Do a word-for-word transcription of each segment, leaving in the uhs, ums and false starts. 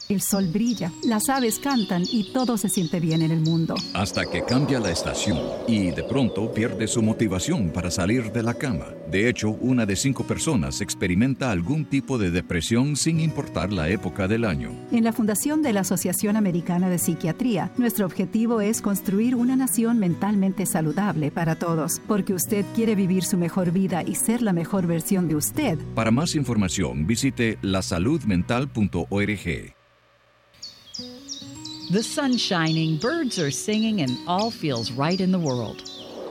El sol brilla, las aves cantan y todo se siente bien en el mundo. Hasta que cambia la estación y de pronto pierde su motivación para salir de la cama. De hecho, una de cinco personas experimenta algún tipo de depresión sin importar la época del año. En la Fundación de la Asociación Americana de Psiquiatría, nuestro objetivo es construir una nación mentalmente saludable para todos, porque usted quiere vivir su mejor vida y ser la mejor versión de usted. Para más información, visite la salud mental punto org. The sun's shining, birds are singing, and all feels right in the world.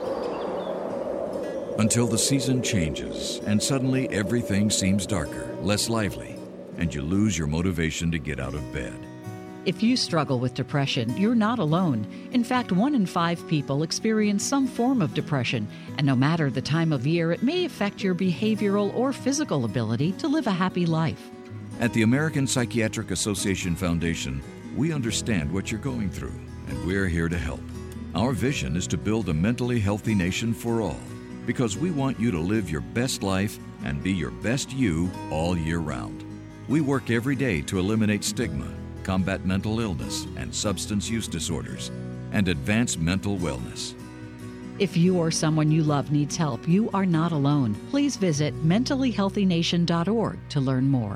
Until the season changes, and suddenly everything seems darker, less lively, and you lose your motivation to get out of bed. If you struggle with depression, you're not alone. In fact, one in five people experience some form of depression, and no matter the time of year, it may affect your behavioral or physical ability to live a happy life. At the American Psychiatric Association Foundation, we understand what you're going through, and we're here to help. Our vision is to build a mentally healthy nation for all, because we want you to live your best life and be your best you all year round. We work every day to eliminate stigma, combat mental illness and substance use disorders, and advance mental wellness. If you or someone you love needs help, you are not alone. Please visit mentally healthy nation dot org to learn more.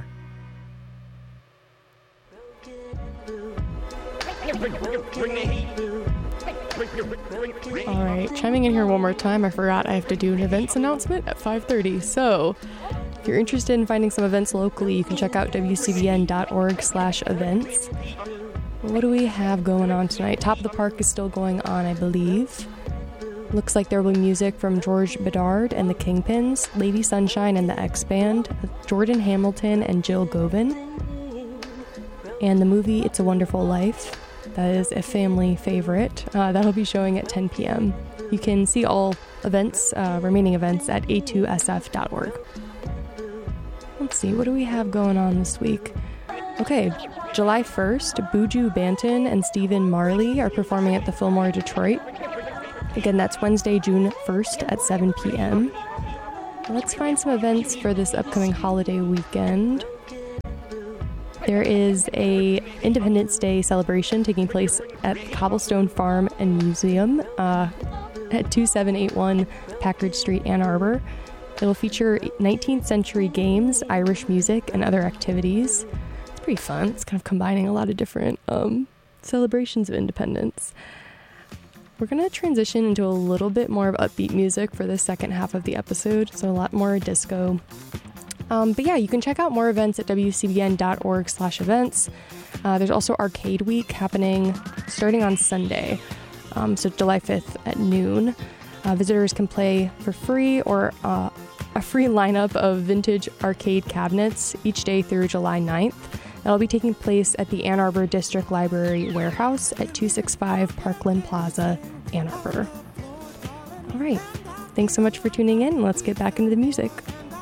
All right, chiming in here one more time, I forgot I have to do an events announcement at five thirty. So if you're interested in finding some events locally, you can check out W C B N dot org slash events. What do we have going on tonight? Top of the Park is still going on, I believe. Looks like there will be music from George Bedard and the Kingpins, Lady Sunshine and the X-Band, Jordan Hamilton and Jill Govin, and the movie It's a Wonderful Life. That is a family favorite. Uh, that'll be showing at ten p.m. You can see all events, uh, remaining events, at a two s f dot org. Let's see, what do we have going on this week? Okay, July first, Buju Banton and Stephen Marley are performing at the Fillmore Detroit. Again, that's Wednesday, June first at seven p.m. Let's find some events for this upcoming holiday weekend. There is a Independence Day celebration taking place at Cobblestone Farm and Museum uh, at two seven eight one Packard Street, Ann Arbor. It will feature nineteenth century games, Irish music, and other activities. It's pretty fun. It's kind of combining a lot of different um, celebrations of independence. We're going to transition into a little bit more of upbeat music for the second half of the episode, so a lot more disco. Um, but yeah, you can check out more events at W C B N dot org slash events. Uh, there's also Arcade Week happening starting on Sunday, um, so July fifth at noon. Uh, visitors can play for free or uh, a free lineup of vintage arcade cabinets each day through July ninth. That'll be taking place at the Ann Arbor District Library Warehouse at two sixty-five Parkland Plaza, Ann Arbor. All right, thanks so much for tuning in. Let's get back into the music.